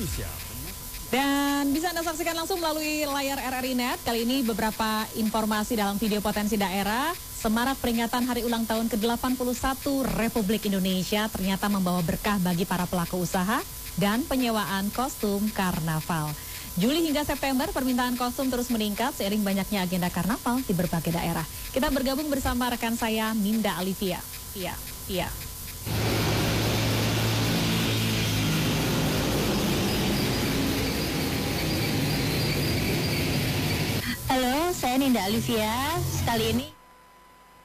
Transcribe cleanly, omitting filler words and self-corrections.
Indonesia. Dan bisa Anda saksikan langsung melalui layar RRI Net. Kali ini beberapa informasi dalam video potensi daerah. Semarak peringatan hari ulang tahun ke-81 Republik Indonesia ternyata membawa berkah bagi para pelaku usaha dan penyewaan kostum karnaval. Juli hingga September permintaan kostum terus meningkat seiring banyaknya agenda karnaval di berbagai daerah. Kita bergabung bersama rekan saya Minda Alivia. Iya. Halo, saya Ninda Alivia. Kali ini